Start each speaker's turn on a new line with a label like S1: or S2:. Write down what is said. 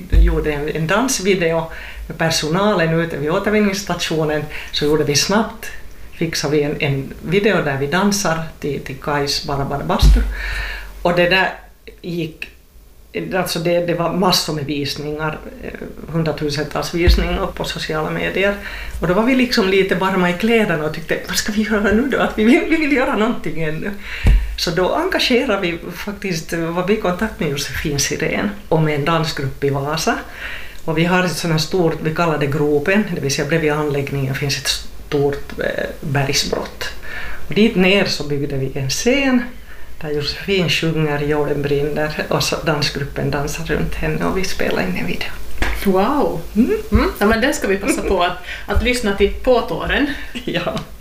S1: gjorde en dansvideo med personalen ute vid återvinningsstationen, så gjorde vi snabbt, fixade vi en video där vi dansar till Kais Bara bastu. Och det där gick, alltså det var massor med visningar, 100,000-tals visningar på sociala medier. Och då var vi liksom lite varma i kläderna och tyckte, vad ska vi göra nu då? Att vi vill göra någonting ännu. Så då engagerade vi faktiskt, var vi i kontakt med Josefin Sirén och med en dansgrupp i Vasa. Och vi har ett sådant här stort, vi kallar det gropen, det vill säga bredvid anläggningen finns ett stort bergsbrott. Och dit ner så byggde vi en scen där Josefin sjunger Jorden brinner och så dansgruppen dansar runt henne och vi spelar in en video.
S2: Wow! Ja, men den ska vi passa på att lyssna till på tåren.
S1: Ja.